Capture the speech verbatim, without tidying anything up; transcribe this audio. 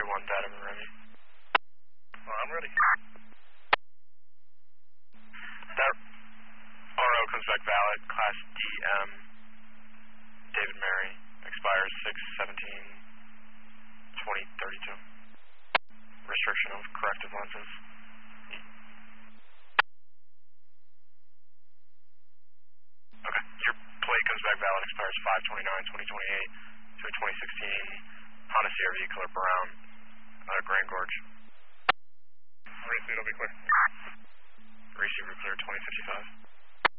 one, Datum and Remy. Well, I'm ready. That R O comes back valid, Class D M, David Mary, expires six seventeen twenty thirty-two. Restriction of corrective lenses. Okay, your plate comes back valid, expires five twenty-nine twenty twenty-eight to a twenty sixteen Honda C R V, color brown, uh, Grand Gorge. Receipt will be clear. Receiver clear twenty fifty-five.